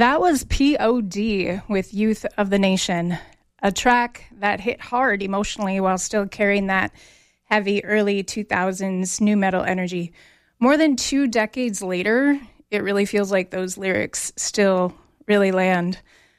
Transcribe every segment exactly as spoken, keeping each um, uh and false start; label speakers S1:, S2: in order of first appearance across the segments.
S1: That was P O D with Youth of the Nation, a track that hit hard emotionally while still carrying that heavy early two thousands nu metal energy. More than two decades later, it really feels like those lyrics still really land.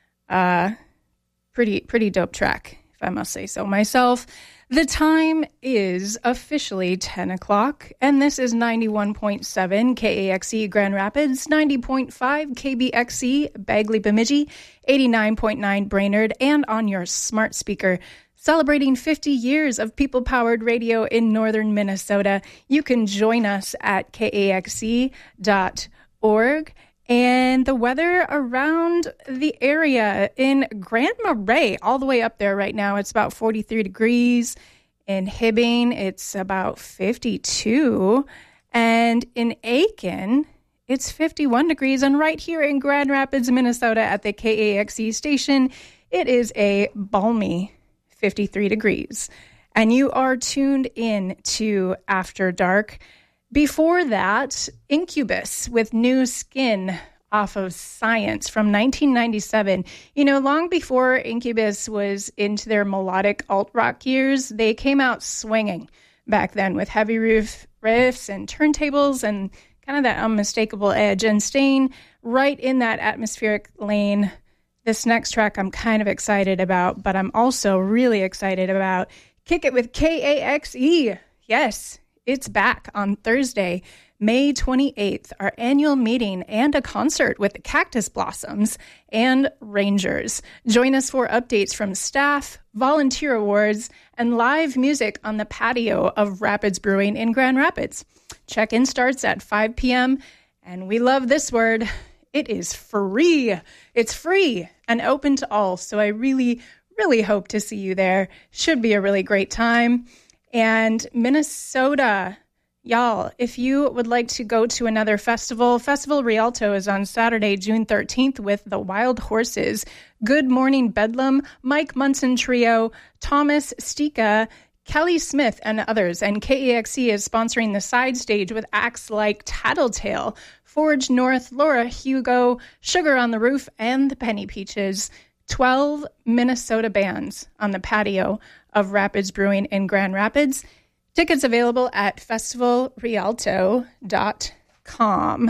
S1: Uh, pretty, pretty dope track, if I must say so myself. The time is officially ten o'clock, and this is ninety-one point seven K A X E Grand Rapids, ninety point five K B X E Bagley Bemidji, eighty-nine point nine Brainerd, and on your smart speaker. Celebrating fifty years of people-powered radio in northern Minnesota. You can join us at K A X E dot org. And the weather around the area in Grand Marais, all the way up there right now, it's about forty-three degrees. In Hibbing, it's about fifty-two. And in Aiken, it's fifty-one degrees. And right here in Grand Rapids, Minnesota, at the K A X E station, it is a balmy fifty-three degrees. And you are tuned in to After Dark. Before that, Incubus with New Skin off of Science from nineteen ninety-seven. You know, long before Incubus was into their melodic alt-rock years, they came out swinging back then with heavy riff, riffs and turntables and kind of that unmistakable edge, and staying right in that atmospheric lane. This next track I'm kind of excited about, but I'm also really excited about Kick It with K A X E. Yes, it's back on Thursday, May twenty-eighth, our annual meeting and a concert with the Cactus Blossoms and Rangers. Join us for updates from staff, volunteer awards, and live music on the patio of Rapids Brewing in Grand Rapids. Check-in starts at five p.m., and we love this word. It is free. It's free and open to all, so I really, really hope to see you there. Should be a really great time. And Minnesota, y'all, if you would like to go to another festival, Festival Rialto is on Saturday, June thirteenth with the Wild Horses, Good Morning Bedlam, Mike Munson Trio, Thomas Stika, Kelly Smith, and others. And K A X E is sponsoring the side stage with acts like Tattletale, Forge North, Laura Hugo, Sugar on the Roof, and the Penny Peaches. twelve Minnesota bands on the patio of Rapids Brewing in Grand Rapids. Tickets available at festival rialto dot com.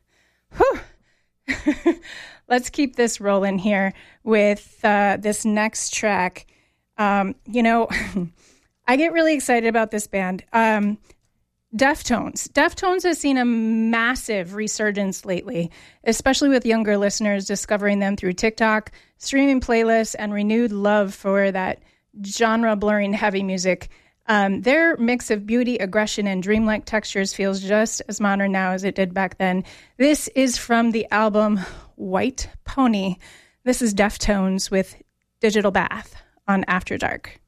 S1: Whew. Let's keep this rolling here with uh, this next track. Um, you know, I get really excited about this band. Um, Deftones. Deftones has seen a massive resurgence lately, especially with younger listeners discovering them through TikTok, streaming playlists, and renewed love for that genre-blurring heavy music. Um, their mix of beauty, aggression, and dreamlike textures feels just as modern now as it did back then. This is from the album White Pony. This is Deftones with Digital Bath on After Dark.